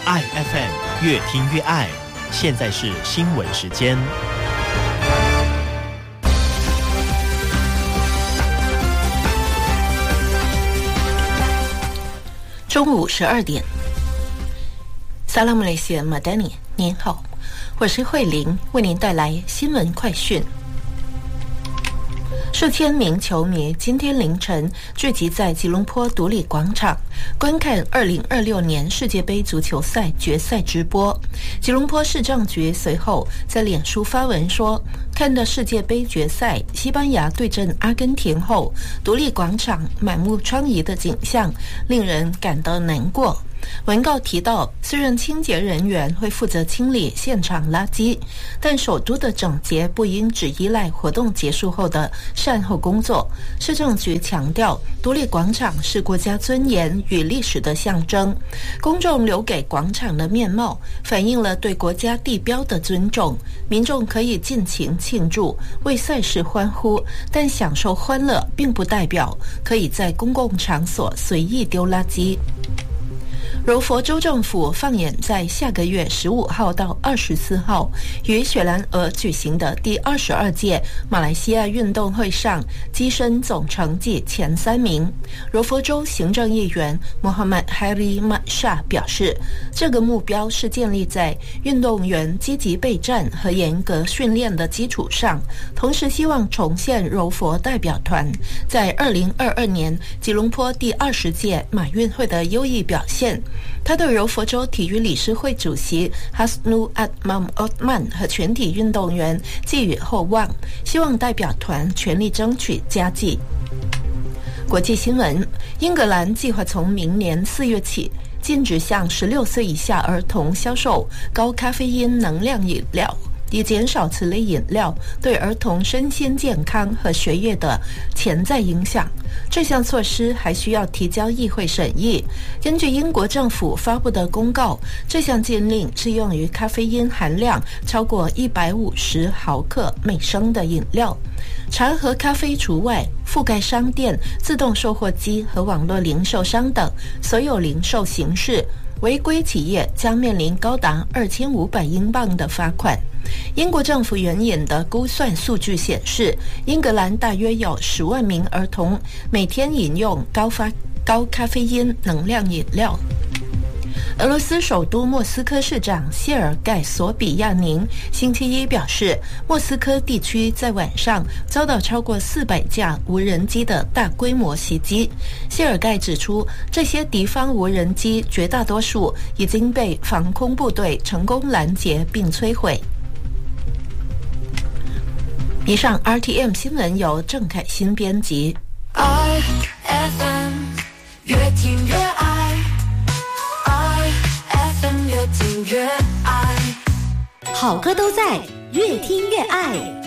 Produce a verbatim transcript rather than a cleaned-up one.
爱 F M 越听越爱。现在是新闻时间。 中午十二点，萨拉姆雷西马丹尼，您好，我是慧玲，为您带来新闻快讯。数千名球迷今天凌晨聚集在吉隆坡独立广场，观看二零二六年世界杯足球赛决赛直播。吉隆坡市政局随后在脸书发文说，看到世界杯决赛西班牙对阵阿根廷后，独立广场满目疮痍的景象令人感到难过。文告提到，虽然清洁人员会负责清理现场垃圾，但首都的整洁不应只依赖活动结束后的善后工作。市政局强调，独立广场是国家尊严与历史的象征，公众留给广场的面貌反映了对国家地标的尊重。民众可以尽情庆祝，为赛事欢呼，但享受欢乐并不代表可以在公共场所随意丢垃圾。柔佛州政府放眼在下个月十五号到二十四号于雪兰莪举行的第二十二届马来西亚运动会上跻身总成绩前三名。柔佛州行政议员穆罕默德·哈里马沙表示，这个目标是建立在运动员积极备战和严格训练的基础上，同时希望重现柔佛代表团在二零二二年吉隆坡第二十届马运会的优异表现。他对柔佛州体育理事会主席哈斯努阿马奥曼和全体运动员寄予厚望，希望代表团全力争取佳绩。国际新闻，英格兰计划从明年四月起禁止向十六岁以下儿童销售高咖啡因能量饮料，以减少此类饮料对儿童身心健康和学业的潜在影响。这项措施还需要提交议会审议。根据英国政府发布的公告，这项禁令适用于咖啡因含量超过一百五十毫克每升的饮料，茶和咖啡除外，覆盖商店、自动售货机和网络零售商等所有零售形式。违规企业将面临高达二千五百英镑的罚款。英国政府援引的估算数据显示，英格兰大约有十万名儿童每天饮用高发高咖啡因能量饮料。俄罗斯首都莫斯科市长谢尔盖·索比亚宁星期一表示，莫斯科地区在晚上遭到超过四百架无人机的大规模袭击。谢尔盖指出，这些敌方无人机绝大多数已经被防空部队成功拦截并摧毁。以上 R T M 新闻由郑凯欣编辑。 I F M 越听越爱， I F M 越听越爱， 好歌都在，越听越爱。